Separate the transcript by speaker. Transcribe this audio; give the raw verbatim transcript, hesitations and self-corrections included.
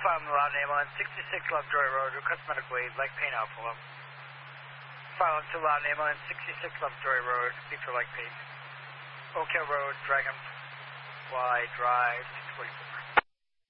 Speaker 1: five on the loud ambulance, sixty-six Lovejoy Road, request medical aid, leg pain outflow. five one two loud ambulance, sixty-six Lovejoy Road, speed for leg pain. Oak Hill Road, Dragonfly Drive, six forty-four.